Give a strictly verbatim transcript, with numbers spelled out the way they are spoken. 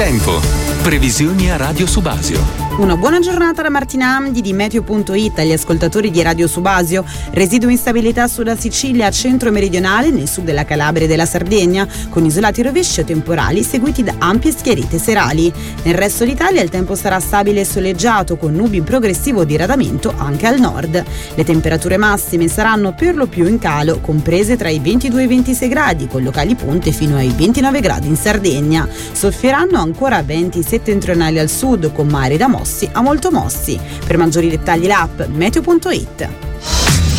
Tempo. Previsioni a Radio Subasio. Una buona giornata da Martina Amdi di Meteo punto it agli ascoltatori di Radio Subasio. Residua instabilità sulla Sicilia centro-meridionale, nel sud della Calabria e della Sardegna, con isolati rovesci o temporali seguiti da ampie schiarite serali. Nel resto d'Italia il tempo sarà stabile e soleggiato, con nubi in progressivo diradamento anche al nord. Le temperature massime saranno per lo più in calo, comprese tra i ventidue e i ventisei gradi, con locali punte fino ai ventinove gradi in Sardegna. Soffieranno ancora venti settentrionali al sud, con mare da mossi a molto mossi. Per maggiori dettagli l'app Meteo punto it.